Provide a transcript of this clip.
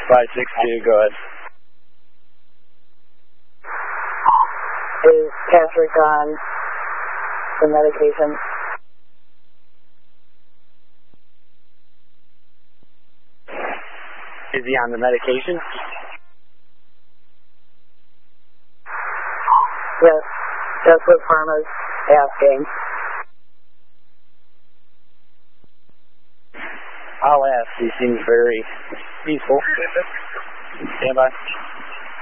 562, go ahead. Is Patrick on the medication? Is he on the medication? Yes, that's what Pharma's asking. I'll ask. He seems very peaceful. Stand by.